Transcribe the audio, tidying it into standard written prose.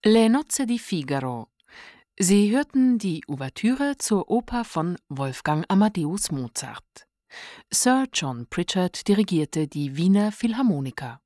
Le nozze di Figaro. Sie hörten die Ouvertüre zur Oper von Wolfgang Amadeus Mozart. Sir John Pritchard dirigierte die Wiener Philharmoniker.